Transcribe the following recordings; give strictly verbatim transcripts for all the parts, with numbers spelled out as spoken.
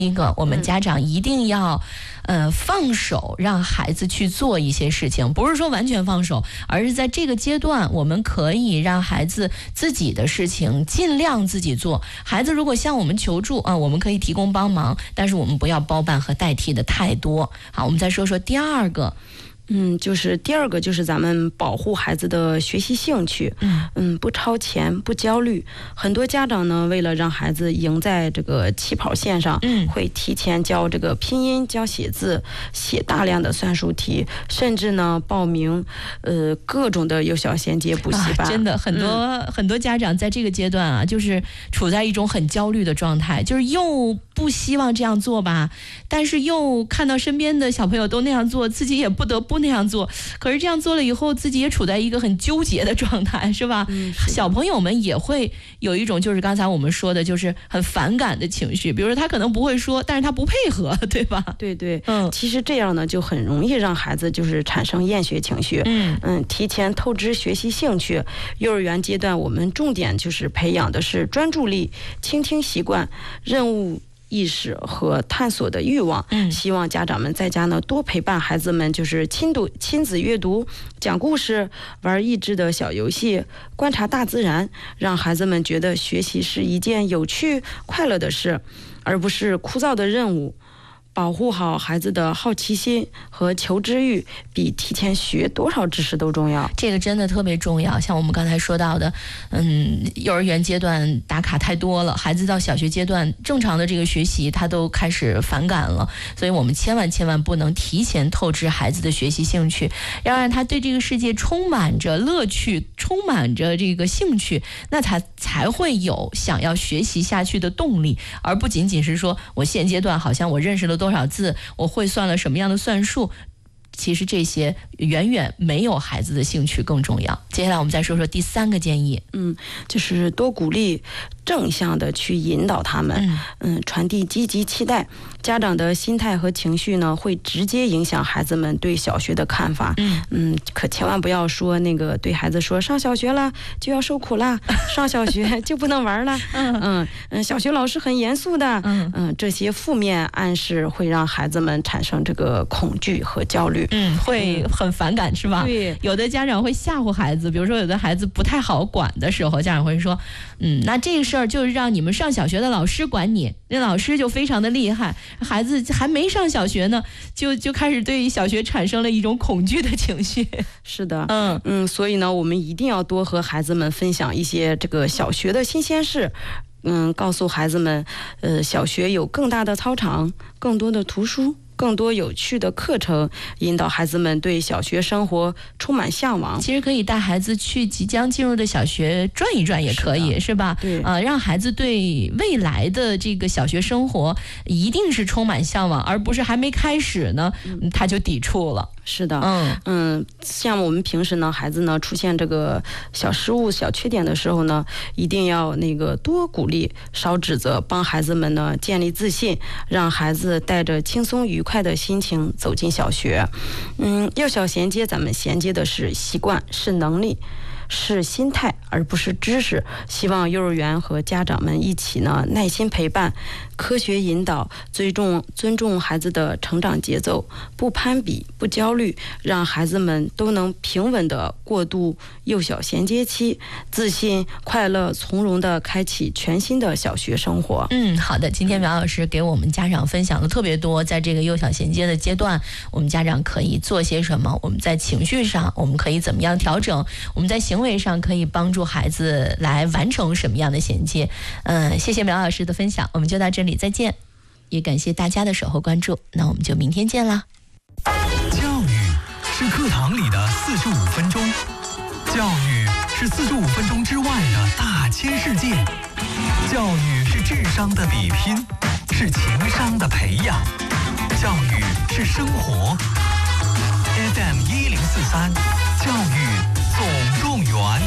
一个，我们家长一定要，呃，放手让孩子去做一些事情，不是说完全放手，而是在这个阶段，我们可以让孩子自己的事情尽量自己做。孩子如果向我们求助啊，我们可以提供帮忙，但是我们不要包办和代替的太多。好，我们再说说第二个。 嗯，就是第二个就是咱们保护孩子的学习兴趣，嗯嗯，不超前，不焦虑。很多家长呢，为了让孩子赢在这个起跑线上，嗯，会提前教这个拼音，教写字，写大量的算术题，甚至呢报名呃各种的幼小衔接补习班。 啊、真的很多、嗯、很多家长在这个阶段啊，就是处在一种很焦虑的状态，就是又不希望这样做吧，但是又看到身边的小朋友都那样做，自己也不得不那样做，可是这样做了以后自己也处在一个很纠结的状态，是吧、嗯、是小朋友们也会有一种就是刚才我们说的就是很反感的情绪，比如说他可能不会说，但是他不配合，对吧？ 对对，嗯，其实这样呢就很容易让孩子就是产生厌学情绪，嗯嗯，提前透支学习兴趣。幼儿园阶段我们重点就是培养的是专注力、倾听习惯、任务意识和探索的欲望。嗯，希望家长们在家呢多陪伴孩子们，就是亲读、亲子阅读、讲故事、玩益智的小游戏、观察大自然，让孩子们觉得学习是一件有趣、快乐的事，而不是枯燥的任务。保护好孩子的好奇心和求知欲，比提前学多少知识都重要。 这个真的特别重要。像我们刚才说到的，嗯，幼儿园阶段打卡太多了，孩子到小学阶段正常的这个学习他都开始反感了，所以我们千万千万不能提前透支孩子的学习兴趣，要让他对这个世界充满着乐趣，充满着这个兴趣，那他才会有想要学习下去的动力，而不仅仅是说我现阶段好像我认识了多少字，我会算了什么样的算术，其实这些远远没有孩子的兴趣更重要。接下来我们再说说第三个建议， 嗯，就是多鼓励，正向的去引导他们，嗯，嗯传递积极期待。家长的心态和情绪呢，会直接影响孩子们对小学的看法。嗯嗯，可千万不要说那个对孩子说上小学了就要受苦啦，上小学就不能玩了。嗯嗯嗯，小学老师很严肃的。嗯嗯，这些负面暗示会让孩子们产生这个恐惧和焦虑。 嗯，会很反感，是吧？ 对， 有的家长会吓唬孩子，比如说有的孩子不太好管的时候，家长会说，嗯，那这个事儿就是让你们上小学的老师管你，那老师就非常的厉害。孩子还没上小学呢，就就开始对小学产生了一种恐惧的情绪。 是的，嗯嗯，所以呢，我们一定要多和孩子们分享一些这个小学的新鲜事。嗯，告诉孩子们，呃，小学有更大的操场，更多的图书，更多有趣的课程，引导孩子们对小学生活充满向往。 其实可以带孩子去即将进入的小学转一转也可以， 是, 是吧？ 对， 呃，让孩子对未来的这个小学生活一定是充满向往，而不是还没开始呢，嗯、他就抵触了。 是的，嗯嗯，像我们平时呢，孩子呢出现这个小失误、小缺点的时候呢，一定要那个多鼓励，少指责，帮孩子们呢建立自信，让孩子带着轻松愉快的心情走进小学。嗯，幼小衔接，咱们衔接的是习惯，是能力，是心态，而不是知识。希望幼儿园和家长们一起呢，耐心陪伴，科学引导，尊重尊重孩子的成长节奏，不攀比，不焦虑，让孩子们都能平稳地过渡幼小衔接期，自信、快乐、从容地开启全新的小学生活。 嗯，好的，今天苗老师给我们家长分享了特别多，在这个幼小衔接的阶段，我们家长可以做些什么？我们在情绪上，我们可以怎么样调整？我们在行为上可以帮助孩子来完成什么样的衔接？嗯，谢谢苗老师的分享，我们就到这里，再见。也感谢大家的守候关注，那我们就明天见啦。 教育是课堂里的四十五分钟，教育是四十五分钟之外的大千世界，教育是智商的比拼，是情商的培养，教育是生活。F M 一零四三，教育总动员。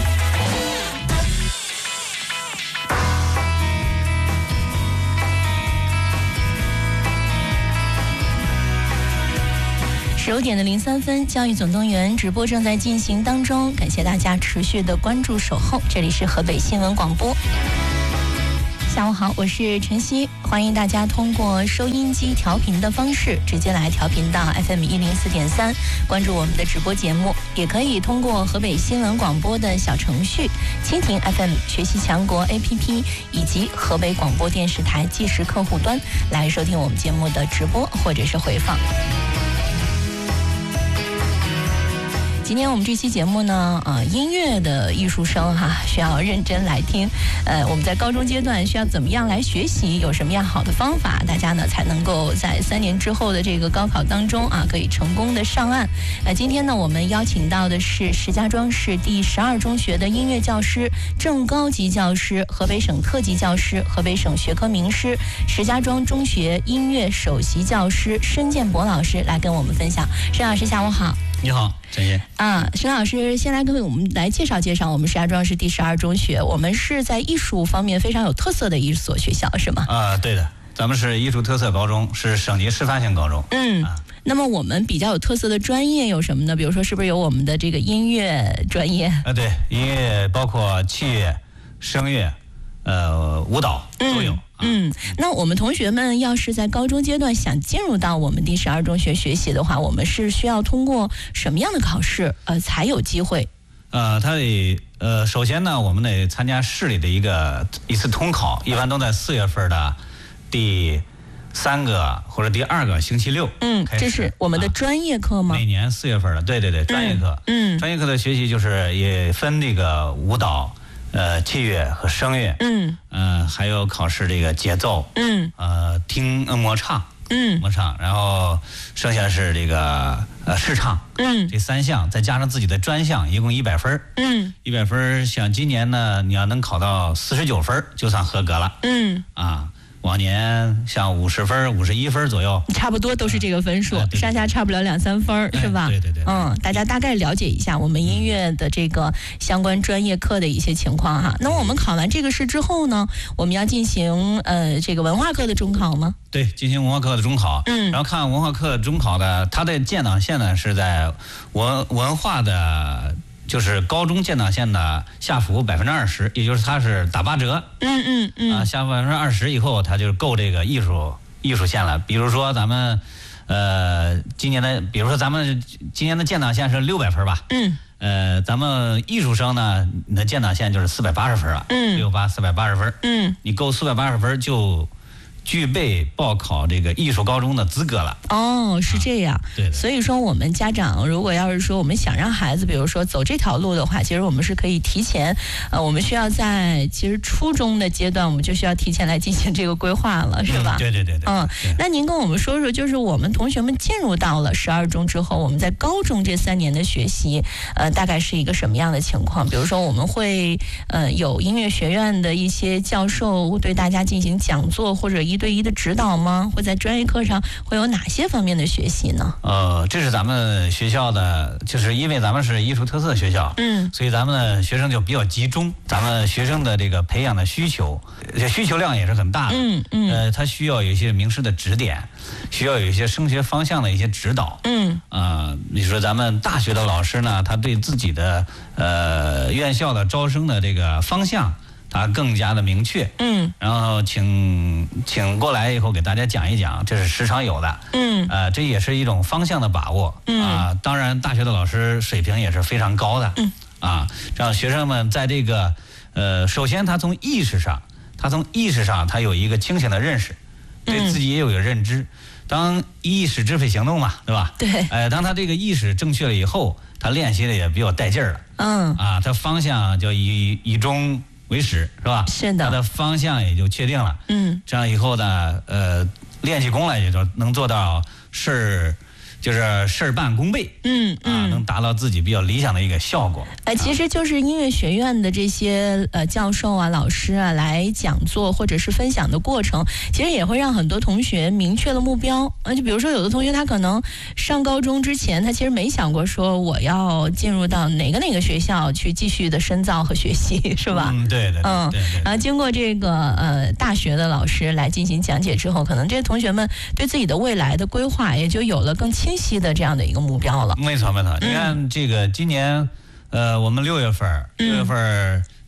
十五点的零三分，教育总动员直播正在进行当中，感谢大家持续的关注守候，这里是河北新闻广播。 下午好，我是晨曦，欢迎大家通过收音机调频的方式直接来调频到 F M 一零四点三，关注我们的直播节目，也可以通过河北新闻广播的小程序、蜻蜓 F M 学习强国 A P P 以及河北广播电视台即时客户端来收听我们节目的直播或者是回放。今天我们这期节目呢，呃，音乐的艺术生哈，需要认真来听。呃，我们在高中阶段需要怎么样来学习？有什么样好的方法，大家呢才能够在三年之后的这个高考当中啊，可以成功的上岸。呃，今天呢，我们邀请到的是石家庄市第十二中学的音乐教师、正高级教师、河北省特级教师、河北省学科名师、石家庄中学音乐首席教师申建博老师来跟我们分享。申老师，下午好。 你好，陈烨。 啊，申老师，先来跟我们来介绍介绍我们石家庄市第十二中学。我们是在艺术方面非常有特色的一所学校，是吗？ 啊，对的，咱们是艺术特色高中，是省级示范性高中。 嗯、 啊， 那么我们比较有特色的专业有什么呢？比如说，是不是有我们的这个音乐专业？ 啊，对，音乐包括器乐、声乐、呃，舞蹈都有。 嗯嗯，那我们同学们要是在高中阶段想进入到我们第十二中学学习的话，我们是需要通过什么样的考试，呃，才有机会？ 呃，他得呃，首先呢，我们得参加市里的一个一次通考，一般都在四月份的第三个或者第二个星期六。 嗯，这是我们的专业课吗？ 啊、每年四月份的，对对对，专业课。 嗯， 专业课的学习就是也分这个舞蹈。呃，器乐和声乐， 嗯， 呃，还有考试这个节奏， 嗯， 呃，听呃模唱， 嗯， 模唱，然后剩下是这个呃试唱， 嗯， 这三项再加上自己的专项，一共一百分， 嗯， 一百分，像今年呢，你要能考到四十九分，就算合格了， 嗯， 啊。往年像五十分、五十一分左右， 差不多都是这个分数， 哎、对对对， 上下差不了两三分，是吧？ 哎、对对对。 嗯，大家大概了解一下我们音乐的这个相关专业课的一些情况哈。那我们考完这个试之后呢，我们要进行呃这个文化课的中考吗？ 对，进行文化课的中考。 嗯。 然后看文化课中考的，它的建档线呢是在文文化的。就是高中建档线的下浮百分之二十，也就是它是打八折。 嗯嗯嗯。 啊，下浮百分之二十以后，它就够这个艺术艺术线了。比如说咱们，呃，今年的，比如说咱们今年的建档线是六百分吧。 嗯。 呃，咱们艺术生呢，你的建档线就是四百八十分了。 嗯。 六八四百八十分。 嗯。 你够四百八十分就具备报考这个艺术高中的资格了。 哦，是这样。 啊、对, 对。 所以说，我们家长如果要是说我们想让孩子，比如说走这条路的话，其实我们是可以提前，呃，我们需要在其实初中的阶段，我们就需要提前来进行这个规划了，是吧？ 嗯、对对对对。 嗯，那您跟我们说说，就是我们同学们进入到了十二中之后，我们在高中这三年的学习，呃，大概是一个什么样的情况？比如说，我们会呃有音乐学院的一些教授对大家进行讲座或者一对一的指导吗？会在专业课上会有哪些方面的学习呢？ 呃，这是咱们学校的，就是因为咱们是艺术特色学校， 嗯， 所以咱们的学生就比较集中，咱们学生的这个培养的需求，需求量也是很大的， 嗯嗯， 呃，他需要有一些名师的指点，需要有一些升学方向的一些指导， 嗯， 啊、呃，你说咱们大学的老师呢，他对自己的呃院校的招生的这个方向。它更加的明确， 嗯， 然后请请过来以后给大家讲一讲，这是时常有的， 嗯， 呃，这也是一种方向的把握， 嗯啊，当然大学的老师水平也是非常高的， 嗯， 啊，让学生们在这个呃，首先他从意识上，他从意识上他有一个清醒的认识，对自己也有一个认知，当意识支配行动嘛，对吧？ 对， 呃，当他这个意识正确了以后，他练习的也比较带劲儿了， 嗯， 啊，他方向就以以终为始，是吧？ 是的， 它的方向也就确定了。 嗯， 这样以后呢，呃，练起功来也就能做到事儿，就是事儿半功倍。 嗯嗯、 啊，能达到自己比较理想的一个效果。 呃，其实就是音乐学院的这些呃教授啊、老师啊来讲座或者是分享的过程，其实也会让很多同学明确了目标。呃，就比如说有的同学他可能上高中之前，他其实没想过说我要进入到哪个哪个学校去继续的深造和学习，是吧？ 嗯，对对， 嗯， 对对。 然后经过这个呃大学的老师来进行讲解之后，可能这些同学们对自己的未来的规划也就有了更清晰的这样的一个目标了。 没错没错， 嗯、 你看这个今年。呃，我们六月份，六月份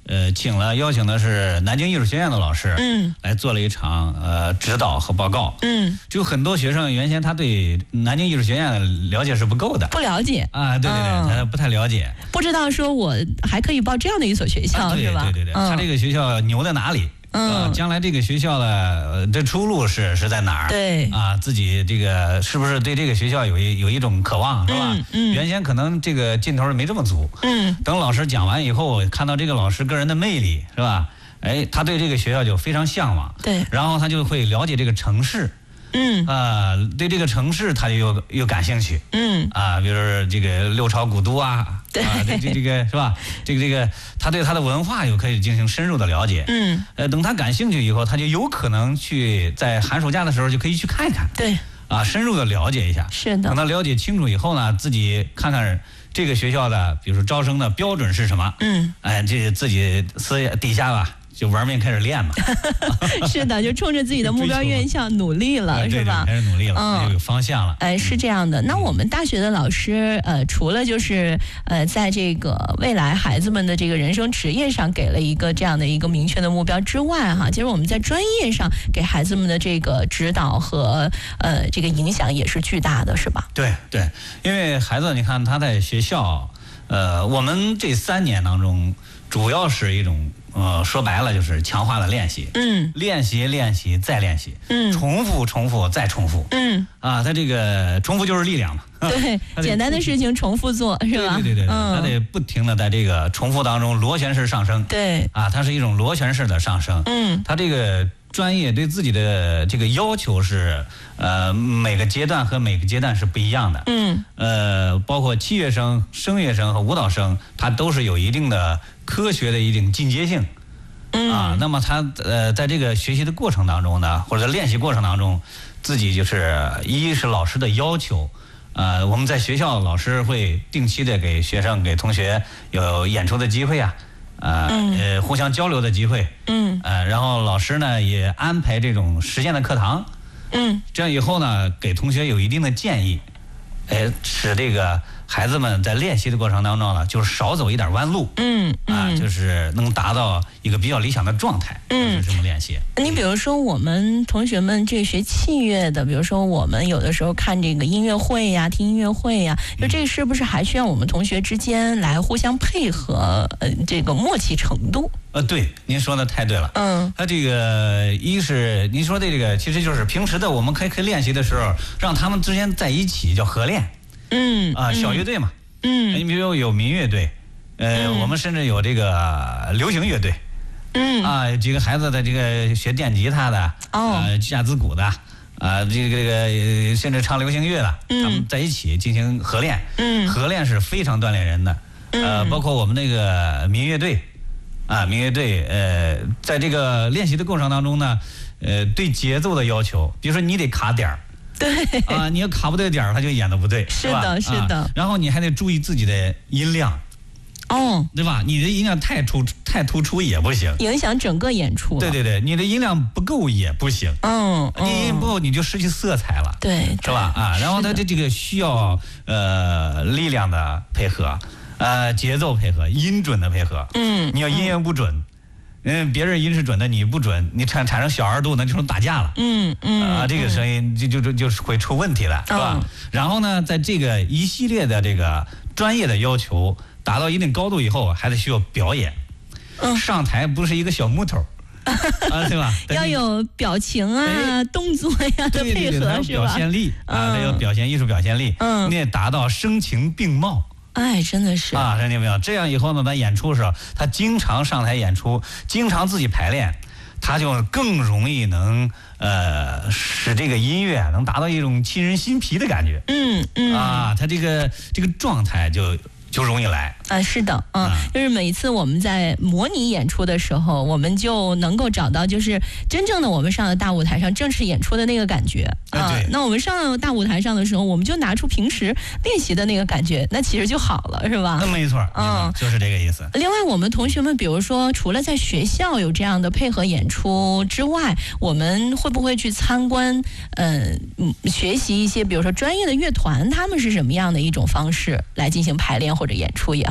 呃，请了邀请的是南京艺术学院的老师， 嗯， 来做了一场呃指导和报告， 嗯， 就很多学生原先他对南京艺术学院了解是不够的， 不了解啊，对对对，嗯、他不太了解， 不知道说我还可以报这样的一所学校， 啊、对是吧？ 对对对，嗯、他这个学校牛在哪里？嗯，将来这个学校的呃这出路是是在哪儿？ 对啊，自己这个是不是对这个学校有一有一种渴望，是吧？ 嗯嗯。 原先可能这个劲头没这么足， 嗯。 等老师讲完以后，看到这个老师个人的魅力，是吧？哎，他对这个学校就非常向往。 对。 然后他就会了解这个城市。 嗯。 啊、呃，对这个城市他就又又感兴趣。 嗯。 啊，比如说这个六朝古都啊。 对啊，这这这个是吧？这个这个，他对他的文化又可以进行深入的了解。 嗯， 呃，等他感兴趣以后，他就有可能去在寒暑假的时候就可以去看一看。 对， 啊，深入的了解一下。 是的。 等他了解清楚以后呢，自己看看这个学校的，比如说招生的标准是什么。嗯。哎，这自己私底下吧。就玩命开始练嘛， 是的，就冲着自己的目标院校努力了， 是吧？ 开始努力了，嗯，有方向了。 哎，是这样的。那我们大学的老师，呃，除了就是呃，在这个未来孩子们的这个人生职业上给了一个这样的一个明确的目标之外，哈，其实我们在专业上给孩子们的这个指导和呃这个影响也是巨大的，是吧？ 对对，因为孩子，你看他在学校，呃，我们这三年当中，主要是一种。呃，说白了就是强化的练习， 嗯， 练习练习再练习，嗯，重复重复再重复， 嗯， 啊，他这个重复就是力量嘛， 对，简单的事情重复做是吧？ 对对对对，嗯，他得不停的在这个重复当中螺旋式上升， 对， 啊，它是一种螺旋式的上升， 嗯， 他这个专业对自己的这个要求是，呃，每个阶段和每个阶段是不一样的， 嗯， 呃，包括器乐生、声乐生和舞蹈生，它都是有一定的。科学的一定进阶性， 嗯啊，那么他呃在这个学习的过程当中呢，或者在练习过程当中，自己就是一是老师的要求，呃，我们在学校老师会定期的给学生给同学有演出的机会啊，呃、嗯、呃互相交流的机会， 嗯， 呃，然后老师呢也安排这种实践的课堂， 嗯， 这样以后呢给同学有一定的建议，哎，使这个。孩子们在练习的过程当中呢，就是少走一点弯路， 嗯啊，就是能达到一个比较理想的状态，嗯，就是这么练习。 你比如说，我们同学们这学器乐的，比如说我们有的时候看这个音乐会呀、听音乐会呀，就这是不是还需要我们同学之间来互相配合，呃，这个默契程度？ 呃，对，您说的太对了。 嗯， 他这个一是您说的这个，其实就是平时的我们可以可以练习的时候，让他们之间在一起叫合练。 嗯啊，小乐队嘛， 嗯， 你比如有民乐队，呃， 嗯、 我们甚至有这个流行乐队， 嗯， 啊，几个孩子的这个学电吉他的， 哦， 呃，架子鼓的，啊，这个这个甚至唱流行乐的， 嗯， 他们在一起进行合练， 嗯， 合练是非常锻炼人的，呃，包括我们那个民乐队，啊，民乐队，呃，在这个练习的过程当中呢，呃，对节奏的要求，比如说你得卡点儿。 对啊，你要卡不对点儿，他就演的不对， 是的，是的、 啊。然后你还得注意自己的音量， 哦， 对吧？你的音量太突太突出也不行， 影响整个演出。 对对对，你的音量不够也不行， 嗯， 你音不够你就失去色彩了， 对， 是吧？啊，然后他的这个需要呃力量的配合，呃节奏配合，音准的配合， 嗯， 你要音乐不准。嗯嗯，别人音是准的，你不准，你产产生小二度，那就成打架了。 嗯嗯啊，这个声音就就就就是会出问题了，是吧？ 嗯、 然后呢，在这个一系列的这个专业的要求达到一定高度以后，还得需要表演。 嗯， 上台不是一个小木头，啊，对吧？ 要有表情啊、 哎、 动作呀的配合， 对对对， 是吧？ 表现力啊，得有表现艺术表现力， 嗯， 你也达到声情并茂。 哎，真的是啊，听见没有？这样以后呢，他演出的时候，他经常上台演出，经常自己排练，他就更容易能呃使这个音乐能达到一种沁人心脾的感觉。 嗯嗯啊，他这个这个状态就就容易来。 啊，是的，嗯、啊，就是每次我们在模拟演出的时候，我们就能够找到，就是真正的我们上了大舞台上正式演出的那个感觉啊。 对， 那我们上了大舞台上的时候，我们就拿出平时练习的那个感觉，那其实就好了，是吧？ 那没错，嗯，就是这个意思。 另外，我们同学们，比如说，除了在学校有这样的配合演出之外，我们会不会去参观，嗯、呃，学习一些，比如说专业的乐团，他们是什么样的一种方式来进行排练或者演出也好？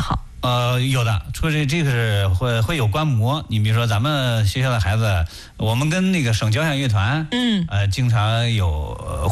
呃，有的，除了这个是会会有观摩。你比如说咱们学校的孩子，我们跟那个省交响乐团， 嗯， 呃，经常有。呃